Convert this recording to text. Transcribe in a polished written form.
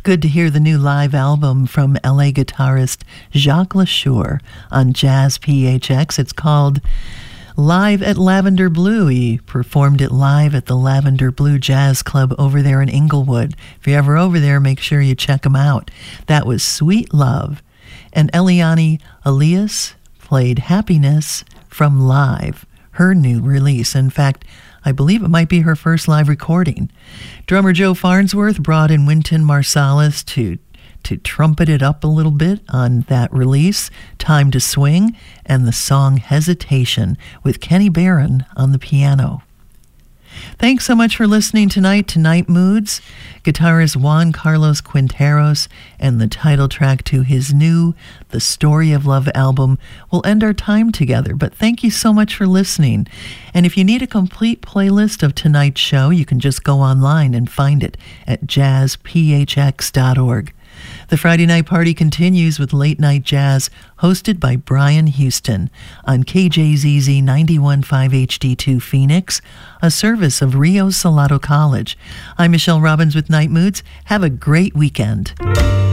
good to hear the new live album from LA guitarist Jacques LaSure on Jazz PHX. It's called Live at Lavender Blue. He performed it live at the Lavender Blue Jazz Club over there in Inglewood. If you're ever over there, make sure you check him out. That was Sweet Love. And Eliane Elias played Happiness from Live, her new release. In fact, I believe it might be her first live recording. Drummer Joe Farnsworth brought in Wynton Marsalis to trumpet it up a little bit on that release, Time to Swing, and the song Hesitation with Kenny Barron on the piano. Thanks so much for listening tonight to Night Moods. Guitarist Juan Carlos Quinteros and the title track to his new The Story of Love album will end our time together, but thank you so much for listening. And if you need a complete playlist of tonight's show, you can just go online and find it at jazzphx.org. The Friday Night Party continues with Late Night Jazz, hosted by Brian Houston on KJZZ 91.5 HD2 Phoenix, a service of Rio Salado College. I'm Michelle Robbins with Night Moods. Have a great weekend.